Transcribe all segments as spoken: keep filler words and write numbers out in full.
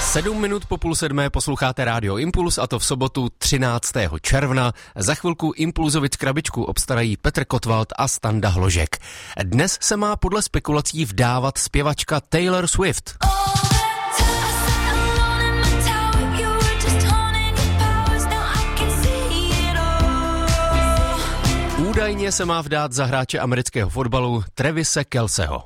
Sedm minut po půl sedmé posloucháte Rádio Impuls, a to v sobotu třináctého června. Za chvilku Impulzovic krabičku obstarají Petr Kotwald a Standa Hložek. Dnes se má podle spekulací vdávat zpěvačka Taylor Swift. Údajně se má vdát za hráče amerického fotbalu Travise Kelceho.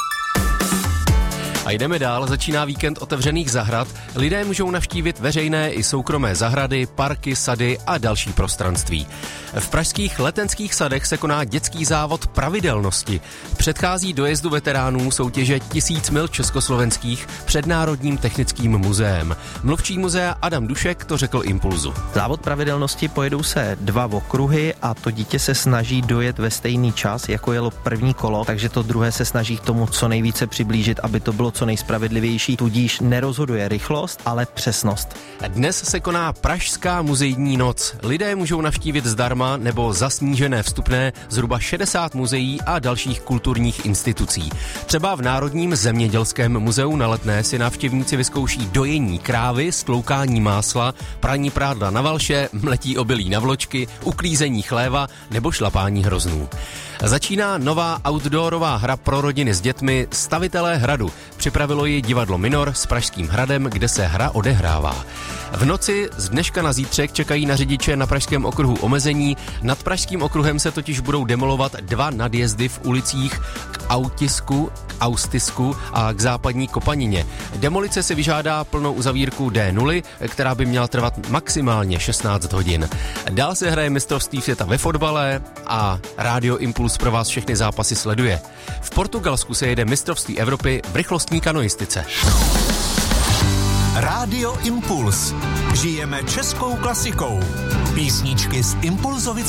A jdeme dál, začíná víkend otevřených zahrad. Lidé můžou navštívit veřejné i soukromé zahrady, parky, sady a další prostranství. V pražských Letenských sadech se koná dětský závod pravidelnosti. Předchází dojezdu veteránů soutěže Tisíc mil československých před Národním technickým muzeem. Mluvčí muzea Adam Dušek to řekl Impulzu. Závod pravidelnosti pojedou se dva okruhy a to dítě se snaží dojet ve stejný čas, jako jelo první kolo, takže to druhé se snaží k tomu co nejvíce přiblížit, aby to bylo co nejspravedlivější, tudíž nerozhoduje rychlost, ale přesnost. Dnes se koná Pražská muzejní noc. Lidé můžou navštívit zdarma nebo za snížené vstupné zhruba šedesát muzeí a dalších kulturních institucí. Třeba v Národním zemědělském muzeu na Letné si návštěvníci vyzkouší dojení krávy, stloukání másla, praní prádla na valše, mletí obilí na vločky, uklízení chléva nebo šlapání hroznů. Začíná nová outdoorová hra pro rodiny s dětmi Stavitelé hradu. Připravilo ji divadlo Minor s Pražským hradem, kde se hra odehrává. V noci z dneška na zítřek čekají na řidiče na Pražském okruhu omezení. Nad Pražským okruhem se totiž budou demolovat dva nadjezdy v ulicích k Autisku, k Austisku a k Západní Kopanině. Demolice si vyžádá plnou uzavírku D nula, která by měla trvat maximálně šestnáct hodin. Dál se hraje mistrovství světa ve fotbale a Rádio Impuls pro vás všechny zápasy sleduje. V Portugalsku se jede mistrovství Evropy v rychlostní kanoistice. Rádio Impuls. Žijeme českou klasikou. Písničky z Impulzovic